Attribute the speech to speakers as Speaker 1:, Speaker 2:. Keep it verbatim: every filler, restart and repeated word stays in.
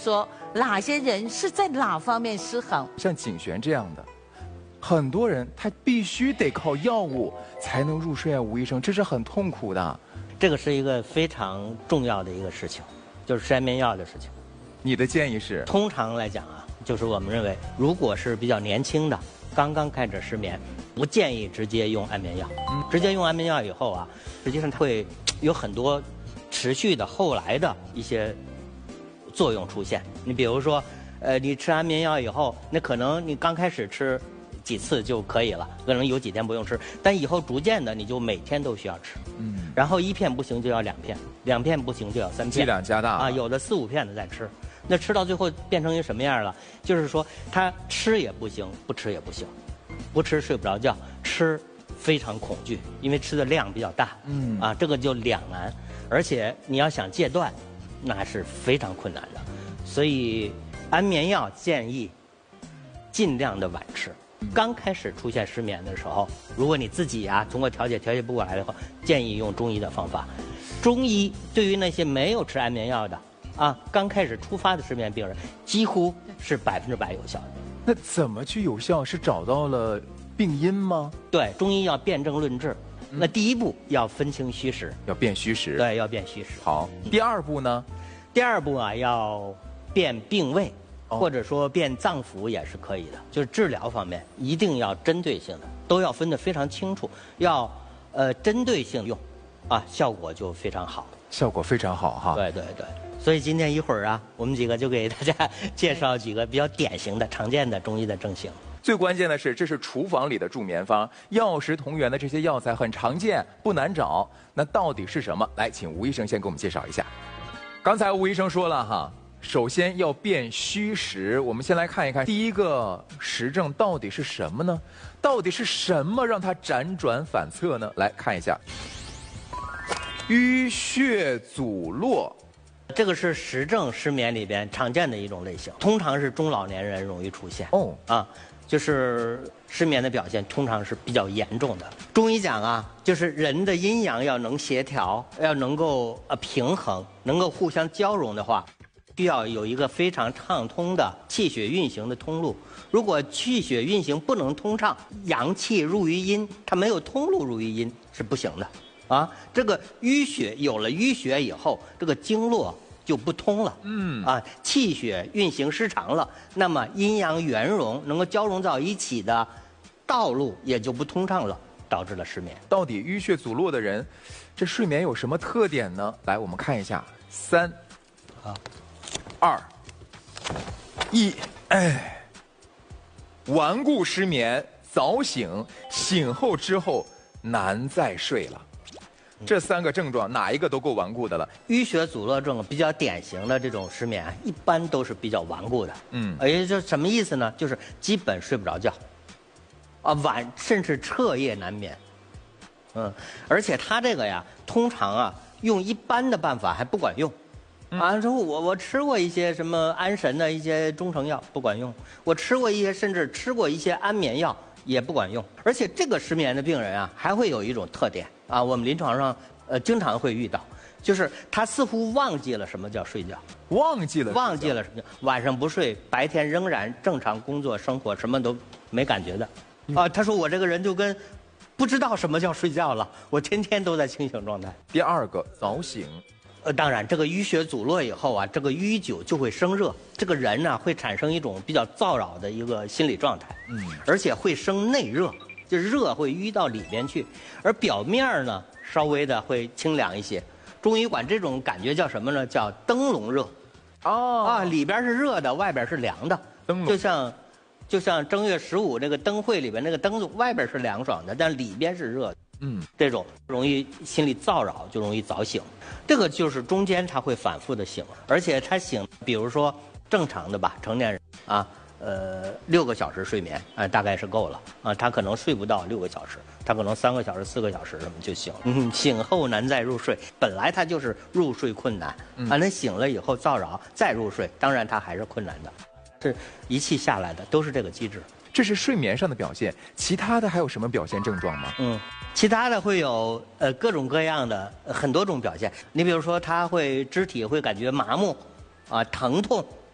Speaker 1: 说哪些人是在哪方面失衡。
Speaker 2: 像景璇这样的，很多人他必须得靠药物才能入睡啊，吴医生，这是很痛苦的。
Speaker 3: 这个是一个非常重要的一个事情，就是吃安眠药的事情。
Speaker 2: 你的建议是？通
Speaker 3: 常来讲啊，就是我们认为，如果是比较年轻的，刚刚开始失眠，不建议直接用安眠药。嗯，直接用安眠药以后啊，实际上它会有很多持续的后来的一些作用出现。你比如说，呃，你吃安眠药以后，那可能你刚开始吃几次就可以了，可能有几天不用吃，但以后逐渐的你就每天都需要吃。嗯，然后一片不行就要两片，两片不行就要三片，剂
Speaker 2: 量加大
Speaker 3: 啊，有的四五片的在吃。那吃到最后变成一个什么样了？就是说，他吃也不行，不吃也不行，不吃睡不着觉，吃非常恐惧，因为吃的量比较大。嗯，啊，这个就两难，而且你要想戒断，那是非常困难的。所以，安眠药建议尽量的晚吃。刚开始出现失眠的时候，如果你自己啊通过调节调节不过来的话，建议用中医的方法。中医对于那些没有吃安眠药的啊，刚开始出发的失眠病人，几乎是百分之百有效的。
Speaker 2: 那怎么去有效？是找到了病因吗？
Speaker 3: 对，中医要辨证论治。嗯、那第一步要分清虚实，
Speaker 2: 要辨虚实。
Speaker 3: 对，要辨虚实。
Speaker 2: 好，第二步呢？
Speaker 3: 第二步啊，要辨病位。或者说辨脏腑也是可以的，就是治疗方面一定要针对性的，都要分得非常清楚，要呃针对性用，啊，效果就非常好。
Speaker 2: 效果非常好哈。
Speaker 3: 对对对，所以今天一会儿啊，我们几个就给大家介绍几个比较典型的、常见的中医的症型。
Speaker 2: 最关键的是，这是厨房里的助眠方，药食同源的这些药材很常见，不难找。那到底是什么？来，请吴医生先给我们介绍一下。刚才吴医生说了哈。首先要辨虚实，我们先来看一看第一个实症到底是什么呢？到底是什么让它辗转反侧呢？来看一下，淤血阻络，
Speaker 3: 这个是实症失眠里边常见的一种类型，通常是中老年人容易出现。哦，啊，就是失眠的表现通常是比较严重的。中医讲啊，就是人的阴阳要能协调，要能够呃平衡，能够互相交融的话。需要有一个非常畅通的气血运行的通路。如果气血运行不能通畅，阳气入于阴，它没有通路入于阴是不行的啊。这个淤血有了淤血以后，这个经络就不通了。嗯啊，气血运行失常了，那么阴阳圆融能够交融到一起的道路也就不通畅了，导致了失眠。
Speaker 2: 到底淤血阻络的人，这睡眠有什么特点呢？来，我们看一下，三，啊。二，一，哎，顽固失眠，早醒，醒后之后难再睡了。这三个症状哪一个都够顽固的了。
Speaker 3: 淤血阻络症比较典型的这种失眠，一般都是比较顽固的。嗯，也就什么意思呢？就是基本睡不着觉，啊，晚甚至彻夜难眠。嗯，而且他这个呀，通常啊，用一般的办法还不管用。啊，说我我吃过一些什么安神的一些中成药不管用，我吃过一些甚至吃过一些安眠药也不管用。而且这个失眠的病人啊，还会有一种特点啊，我们临床上呃经常会遇到，就是他似乎忘记了什么叫睡觉，
Speaker 2: 忘记了
Speaker 3: 忘记了什么叫晚上不睡，白天仍然正常工作生活，什么都没感觉的。啊，他说我这个人就跟不知道什么叫睡觉了，我天天都在清醒状态。
Speaker 2: 第二个早醒。
Speaker 3: 呃，当然，这个淤血阻络以后啊，这个淤久就会生热，这个人呢会产生一种比较燥扰的一个心理状态，嗯，而且会生内热，就是热会淤到里边去，而表面呢稍微的会清凉一些。中医管这种感觉叫什么呢？叫灯笼热。哦，啊，里边是热的，外边是凉的，灯笼就像，就像正月十五那个灯会里边那个灯笼，外边是凉爽的，但里边是热的。嗯，这种容易心理燥扰，就容易早醒。这个就是中间他会反复的醒，而且他醒，比如说正常的吧，成年人啊，呃，六个小时睡眠啊、呃，大概是够了啊。他可能睡不到六个小时，他可能三个小时、四个小时什么就醒了。嗯，醒后难再入睡，本来他就是入睡困难，啊，那醒了以后燥扰再入睡，当然他还是困难的。这一气下来的都是这个机制。
Speaker 2: 这是睡眠上的表现，其他的还有什么表现症状吗？
Speaker 3: 嗯，其他的会有呃各种各样的、呃、很多种表现。你比如说，他会肢体会感觉麻木，啊、疼痛，